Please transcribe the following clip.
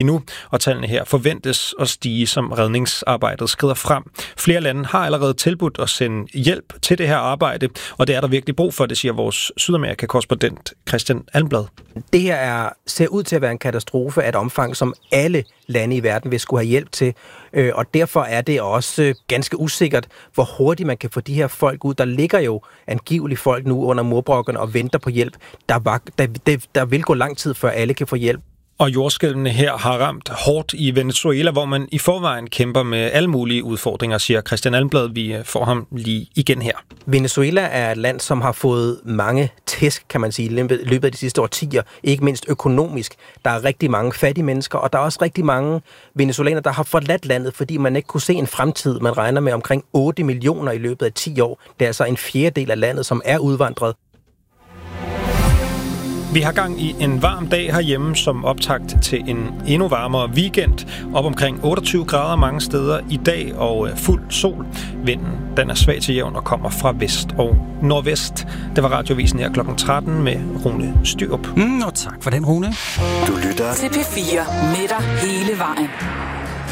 nu, og tallene her forventes at stige, som redningsarbejdet skrider frem. Flere lande har allerede tilbudt at sende hjælp til det her arbejde, og det er der virkelig brug for, det siger vores Sydamerika-korrespondent Christian Almblad. Det her ser ud til at være en katastrofe af et omfang, som alle lande i verden vil skulle have hjælp til, og derfor er det også ganske usikkert, hvor hurtigt man kan få de her folk ud. Der ligger jo angiveligt folk nu under murbrokkerne og venter på hjælp. Der vil gå lang tid, før alle kan få hjælp. Og jordskælvene her har ramt hårdt i Venezuela, hvor man i forvejen kæmper med alle mulige udfordringer, siger Christian Almblad. Vi får ham lige igen her. Venezuela er et land, som har fået mange tæsk, kan man sige, i løbet af de sidste årtier, ikke mindst økonomisk. Der er rigtig mange fattige mennesker, og der er også rigtig mange venezolanere, der har forladt landet, fordi man ikke kunne se en fremtid. Man regner med omkring 8 millioner i løbet af 10 år. Det er altså en fjerdedel af landet, som er udvandret. Vi har gang i en varm dag herhjemme som optakt til en endnu varmere weekend. Op omkring 28 grader mange steder i dag og fuld sol. Vinden den er svag til jævn og kommer fra vest og nordvest. Det var Radiovisen her kl. 13 med Rune Styrup. Og tak for den, Rune. Du lytter til P4 med dig hele vejen.